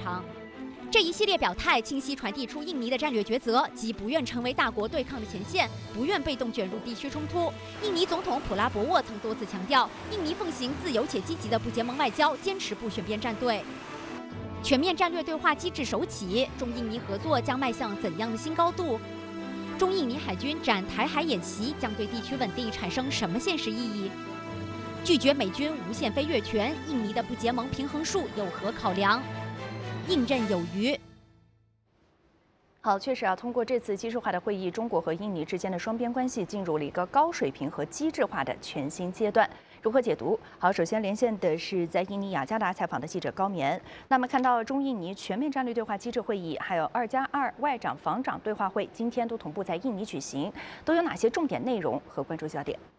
场。这一系列表态清晰传递出印尼的战略抉择，即不愿成为大国对抗的前线，不愿被动卷入地区冲突。印尼总统普拉博沃曾多次强调，印尼奉行自由且积极的不结盟外交，坚持不选边站队。全面战略对话机制首起，中印尼合作将迈向怎样的新高度？中印尼海军展台海演习将对地区稳定产生什么现实意义？拒绝美军无限飞越权，印尼的不结盟平衡术有何考量？应刃有余。 好，确实啊，通过这次机制化的会议，中国和印尼之间的双边关系进入了一个高水平和机制化的全新阶段。如何解读？好，首先连线的是在印尼雅加达采访的记者高棉。那么看到中印尼全面战略对话机制会议，还有2+2外长防长对话会，今天都同步在印尼举行，都有哪些重点内容和关注焦点？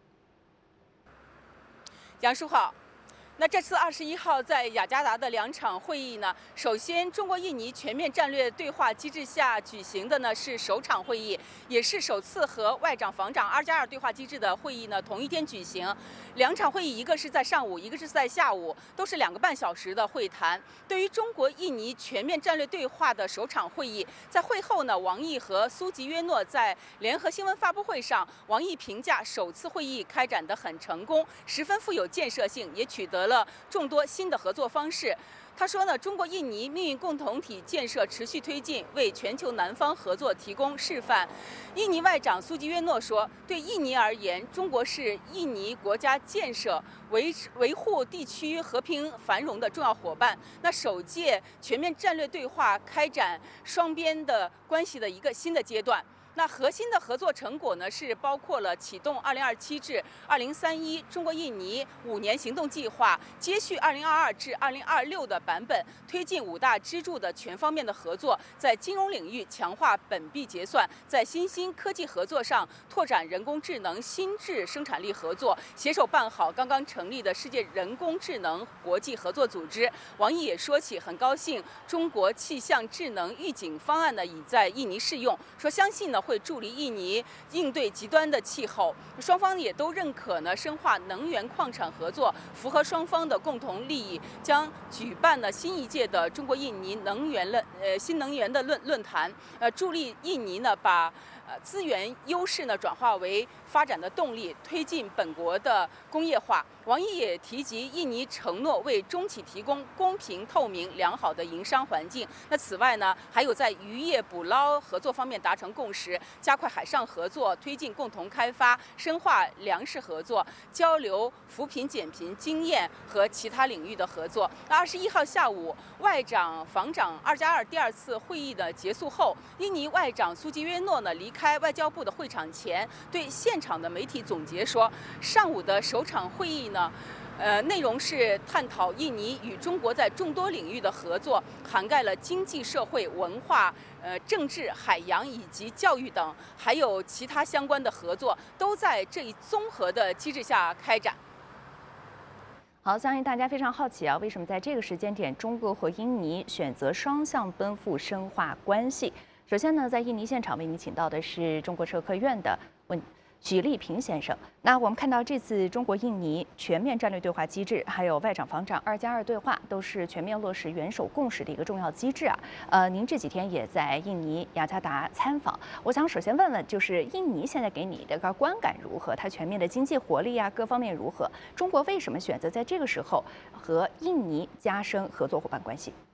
杨叔好。那这次21号在雅加达的2场会议呢，首先中国印尼全面战略对话机制下举行的呢是首场会议，也是首次和外长防长2+2对话机制的会议呢同一天举行。2场会议，一个是在上午，一个是在下午，都是2个半小时的会谈。对于中国印尼全面战略对话的首场会议，在会后呢，王毅和苏吉约诺在联合新闻发布会上，王毅评价首次会议开展得很成功，十分富有建设性，也取得了众多新的合作方式。他说呢，中国印尼命运共同体建设持续推进，为全球南方合作提供示范。印尼外长苏吉约诺说，对印尼而言，中国是印尼国家建设、维护地区和平繁荣的重要伙伴。那首届全面战略对话开展双边的关系的一个新的阶段。那核心的合作成果呢，是包括了启动2027至2031中国印尼5年行动计划，接续2022至2026的版本，推进5大支柱的全方面的合作，在金融领域强化本币结算，在新兴科技合作上拓展人工智能新质生产力合作，携手办好刚刚成立的世界人工智能国际合作组织。王毅也说起，很高兴中国气象智能预警方案呢已在印尼试用，说相信呢会助力印尼应对极端的气候。双方也都认可呢深化能源矿产合作，符合双方的共同利益，将举办呢新一届的中国印尼新能源的论坛，助力印尼呢把资源优势呢转化为发展的动力，推进本国的工业化。王毅也提及，印尼承诺为中企提供公平、透明、良好的营商环境。那此外呢，还有在渔业捕捞合作方面达成共识，加快海上合作，推进共同开发，深化粮食合作，交流扶贫减贫经验和其他领域的合作。那21号下午，外长防长2+2第2次会议的结束后，印尼外长苏吉约诺呢离开外交部的会场前，对现场的媒体总结说，上午的首场会议呢，内容是探讨印尼与中国在众多领域的合作，涵盖了经济社会、文化、政治、海洋以及教育等，还有其他相关的合作，都在这一综合的机制下开展。 好，相信大家非常好奇啊，为什么在这个时间点，中国和印尼选择双向奔赴，深化关系？首先呢，在印尼现场为你请到的是中国社科院的许立平先生。那我们看到这次中国印尼全面战略对话机制，还有外长防长2+2对话，都是全面落实元首共识的一个重要机制啊。您这几天也在印尼雅加达参访，我想首先问问，就是印尼现在给你的个观感如何？它全面的经济活力啊，各方面如何？中国为什么选择在这个时候和印尼加深合作伙伴关系？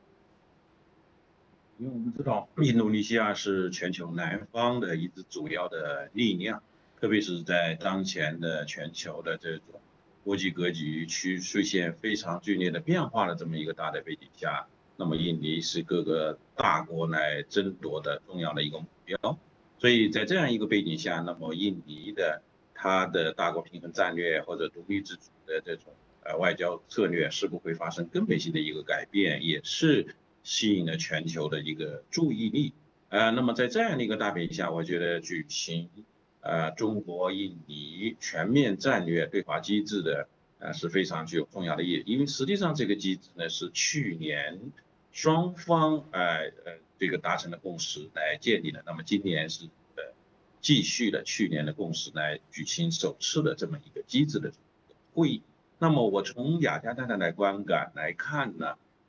因为我们知道，印度尼西亚是全球南方的一支主要的力量，特别是在当前的全球的这种国际格局出现非常剧烈的变化的这么一个大的背景下，那么印尼是各个大国来争夺的重要的一个目标。所以在这样一个背景下，那么印尼的它的大国平衡战略或者独立自主的这种外交策略是不会发生根本性的一个改变，也是吸引了全球的一个注意力。那么在这样的一个大背景下，我觉得举行中国印尼全面战略对话机制的是非常具有重要的意义，因为实际上这个机制呢是去年双方这个达成的共识来建立的，那么今年是继续了去年的共识来举行首次的这么一个机制的会议。那么我从雅加达的观感来看呢，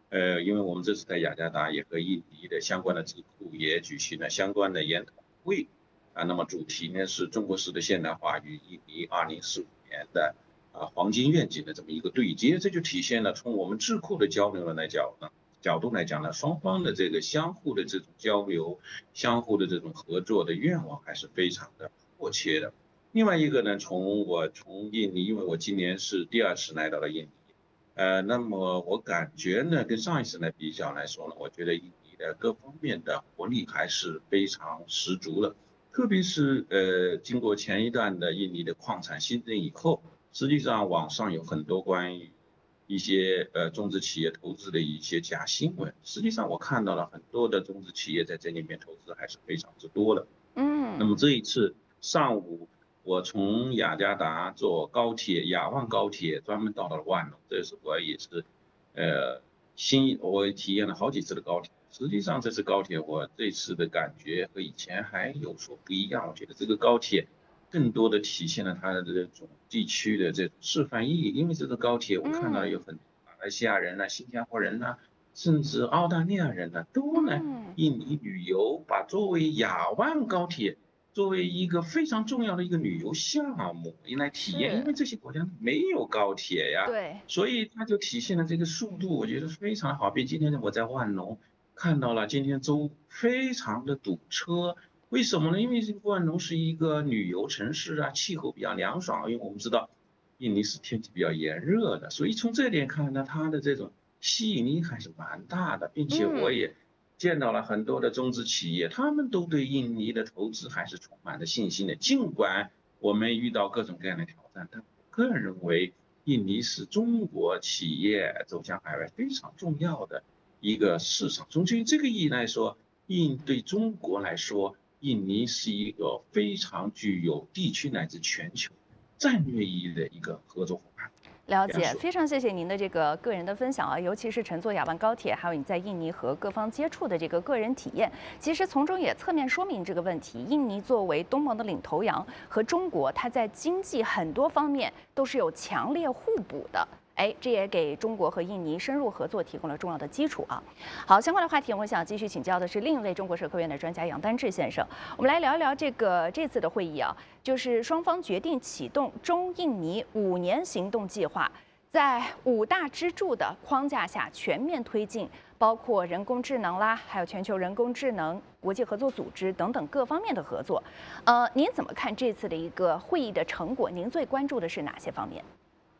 因为我们这次在雅加达也和印尼的相关的智库也举行了相关的研讨会那么主题呢是中国式的现代化与印尼2045年的黄金愿景的这么一个对接，这就体现了从我们智库的交流角度来讲呢，双方的这个相互的这种交流、相互的这种合作的愿望还是非常的迫切的。另外一个呢，从印尼，因为我今年是第2次来到了印尼。那么我感觉呢，跟上一次来比较来说呢，我觉得印尼的各方面的活力还是非常十足的，特别是经过前一段的印尼的矿产新政以后，实际上网上有很多关于一些中资企业投资的一些假新闻，实际上我看到了很多的中资企业在这里面投资还是非常之多的。那么这一次上午，我从雅加达坐高铁雅万高铁专门到了万隆，这是我也是我体验了好几次的高铁。实际上这次高铁我这次的感觉和以前还有所不一样，我觉得这个高铁更多的体现了它的这种地区的这种示范意义。因为这个高铁我看到有很多马来西亚人新加坡人甚至澳大利亚人都来印尼旅游，把作为雅万高铁作为一个非常重要的一个旅游项目来体验，因为这些国家没有高铁呀， 对， 所以它就体现了这个速度，我觉得非常好。比今天我在万隆看到了，今天非常的堵车，为什么呢？因为这个万隆是一个旅游城市气候比较凉爽，因为我们知道印尼是天气比较炎热的，所以从这点看呢，它的这种吸引力还是蛮大的，并且我也见到了很多的中资企业，他们都对印尼的投资还是充满着信心的。尽管我们遇到各种各样的挑战，但我个人认为印尼是中国企业走向海外非常重要的一个市场。从这个意义来说，对中国来说，印尼是一个非常具有地区乃至全球战略意义的一个合作伙伴。 了解，非常谢谢您的这个个人的分享尤其是乘坐雅万高铁，还有你在印尼和各方接触的这个个人体验，其实从中也侧面说明这个问题。印尼作为东盟的领头羊，和中国它在经济很多方面都是有强烈互补的。这也给中国和印尼深入合作提供了重要的基础好，相关的话题，我想继续请教的是另一位中国社科院的专家杨丹志先生。我们来聊一聊这次的会议就是双方决定启动中印尼5年行动计划，在5大支柱的框架下全面推进，包括人工智能还有全球人工智能国际合作组织等等各方面的合作。您怎么看这次的一个会议的成果？您最关注的是哪些方面？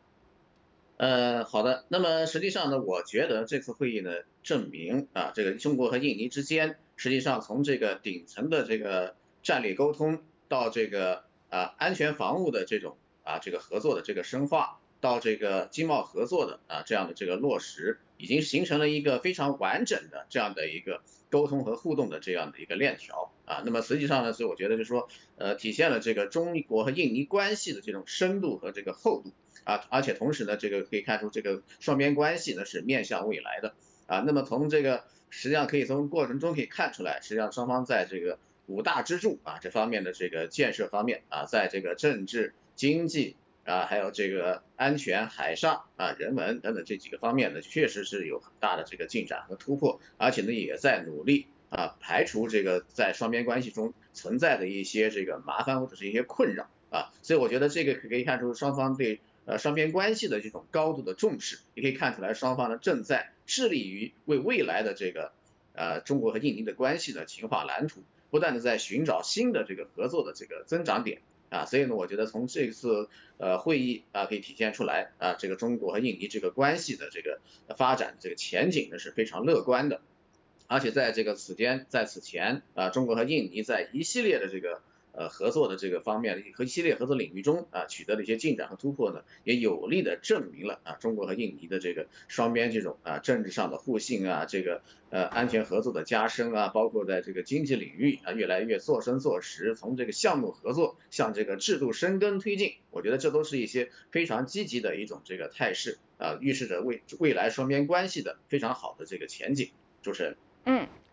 好的。那么实际上呢，我觉得这次会议呢，证明这个中国和印尼之间，实际上从这个顶层的这个战略沟通，到这个安全防务的这种这个合作的这个深化，到这个经贸合作的这样的这个落实，已经形成了一个非常完整的这样的一个沟通和互动的这样的一个链条那么实际上呢，所以我觉得就是说体现了这个中国和印尼关系的这种深度和这个厚度而且同时呢，这个可以看出这个双边关系呢是面向未来的那么从这个实际上可以从过程中可以看出来，实际上双方在这个5大支柱这方面的这个建设方面在这个政治、经济还有这个安全、海上人文等等这几个方面呢，确实是有很大的这个进展和突破，而且呢也在努力排除这个在双边关系中存在的一些这个麻烦或者是一些困扰所以我觉得这个可以看出双方对双边关系的这种高度的重视，也可以看出来双方呢正在致力于为未来的这个中国和印尼的关系的强化蓝图，不断的在寻找新的这个合作的这个增长点所以呢，我觉得从这次会议可以体现出来这个中国和印尼这个关系的这个发展这个前景呢是非常乐观的，而且在此前中国和印尼在一系列的这个合作的这个方面和一系列合作领域中取得的一些进展和突破呢，也有力的证明了中国和印尼的这个双边这种政治上的互信这个安全合作的加深包括在这个经济领域越来越做深做实，从这个项目合作向这个制度深耕推进，我觉得这都是一些非常积极的一种这个态势预示着未来双边关系的非常好的这个前景。主持人。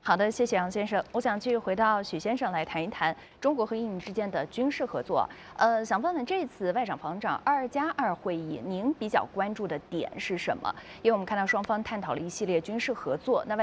好的，谢谢杨先生。我想继续回到许先生来谈一谈中国和印尼之间的军事合作。想问问这次外长防长2+2会议，您比较关注的点是什么？因为我们看到双方探讨了一系列军事合作。那